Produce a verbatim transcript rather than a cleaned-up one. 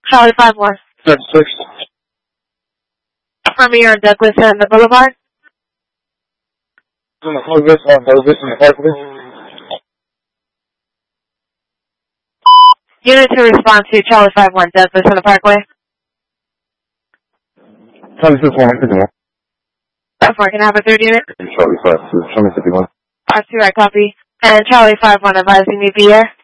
Charlie five one. thirty-six. From here on Douglas and the Boulevard. On the Douglas, on Douglas in the Parkway. Unit to respond to Charlie five one, Douglas on the Parkway. Charlie six one, fifty-one. five four, can I have a third unit? Charlie five two, Charlie fifty-one. five two, I copy. And Charlie five one advising me be here.